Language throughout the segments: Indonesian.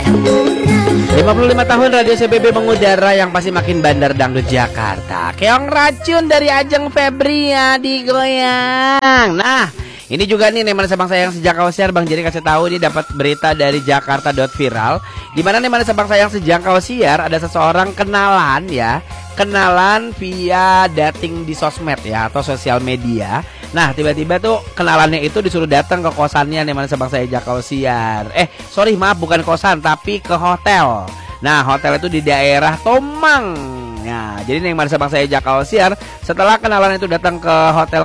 55 tahun Radio CBB mengudara yang pasti makin bandar dangdut Jakarta. Keong racun dari Ajeng Febriadi digoyang. Nah, ini juga nih Neman Sabang Sayang sejak Siar Bang Jerry kasih tahu ini dapat berita dari Jakarta.viral di mana Neman Sabang Sayang sejak Siar ada seseorang kenalan ya. Kenalan via dating di sosmed ya atau sosial media. Nah tiba-tiba tuh kenalannya itu disuruh datang ke kosannya Neman Sabang Sayang Jakau Siar. Sorry maaf bukan kosan tapi ke hotel. Nah hotel itu di daerah Tomang. Nah jadi Neman Sabang Sayang Jakau Siar setelah kenalan itu datang ke hotel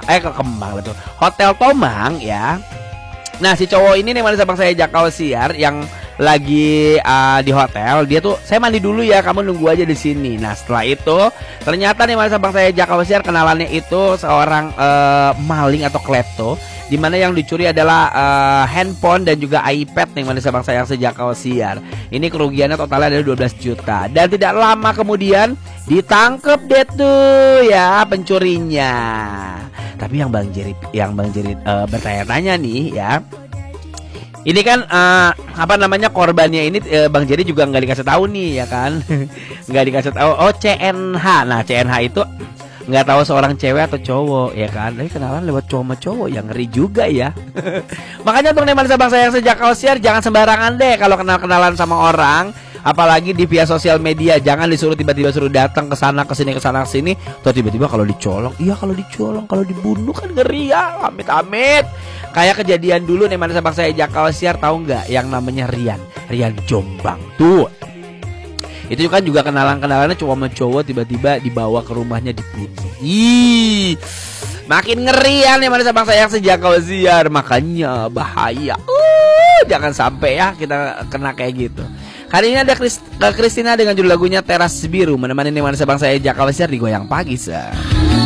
Hotel Tomang ya. Nah si cowok ini Neman Sabang Sayang Jakau Siar yang lagi di hotel, dia tuh saya mandi dulu ya, kamu nunggu aja di sini. Nah setelah itu ternyata nih Sabang Sayang Jakau Siar kenalannya itu seorang maling atau klepto, dimana yang dicuri adalah handphone dan juga iPad nih Sabang Sayang Jakau Siar. Ini kerugiannya totalnya ada 12 juta dan tidak lama kemudian ditangkap deh tuh ya pencurinya. Tapi yang Bang Jerry bertanya-tanya nih ya. Ini kan korbannya ini Bang Jerry juga nggak dikasih tahu nih ya kan. Nggak dikasih tahu. Oh CNH. Nah CNH itu nggak tahu seorang cewek atau cowok ya kan. Tapi kenalan lewat cowok yang ngeri juga ya. Makanya untuk Neman Sabang Sayang sejak Siar jangan sembarangan deh kalau kenalan sama orang. Apalagi di via sosial media, jangan disuruh tiba-tiba suruh datang ke sana ke sini. Atau tiba-tiba kalau dicolong, kalau dibunuh kan ngeri ya, amit-amit. Kayak kejadian dulu nih Neman Sabang Sayang Jakau Siar tahu nggak yang namanya Rian Jombang tuh. Itu kan juga kenalannya cowok tiba-tiba dibawa ke rumahnya dibunuh. Makin ngeri ya Neman Sabang Sayang Jakau Siar, makanya bahaya. Jangan sampai ya kita kena kayak gitu. Hari ini ada Kristina dengan judul lagunya Teras Biru menemani Neman Sabang Sayang Jakau Siar di Goyang Pagi.